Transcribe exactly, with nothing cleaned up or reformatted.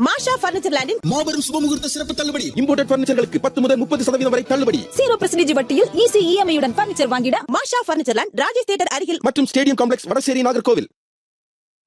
மாஷா furniture லேண்டின் மாபெரும் சுபமுகூர்த்த சிறப்பு தள்ளுபடி. இம்போர்ட்டட் பர்னிச்சர்களுக்கு பத்து முதல் முப்பது சதவீதம் வரை தள்ளுபடி. ஜீரோ பர்சன்டேஜ் வட்டியில் ஈஸி இஎம்ஐ உடன் பர்னிச்சர் வாங்கிட மாஷா பர்னிச்சர் லேண்ட் ராஜேஷ் தியேட்டர் அருகில் மற்றும் ஸ்டேடியம் காம்ப்ளெக்ஸ் வடசேரி நாகர்கோவில்.